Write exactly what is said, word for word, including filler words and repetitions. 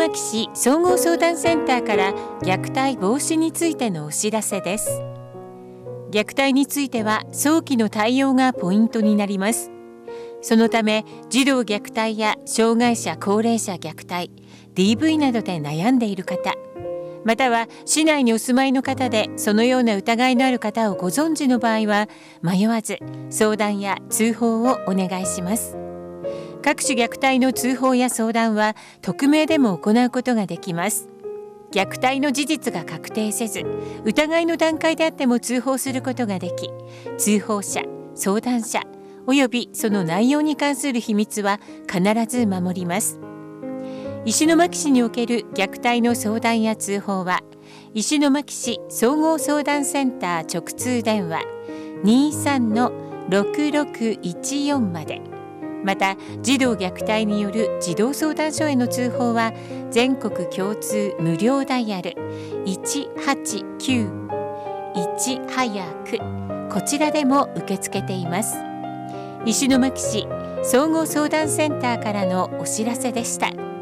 牧市総合相談センターから虐待防止についてのお知らせです。虐待については早期の対応がポイントになります。そのため児童虐待や障害者高齢者虐待、ディーブイ などで悩んでいる方、または市内にお住まいの方でそのような疑いのある方をご存知の場合は迷わず相談や通報をお願いします。各種虐待の通報や相談は匿名でも行うことができます。虐待の事実が確定せず疑いの段階であっても通報することができ、通報者、相談者およびその内容に関する秘密は必ず守ります。石巻市における虐待の相談や通報は石巻市総合相談センター直通電話 にじゅうさんのろくろくいちよん まで、また児童虐待による児童相談所への通報は全国共通無料ダイヤルいちはちきゅういち早く、こちらでも受け付けています。石巻市総合相談センターからのお知らせでした。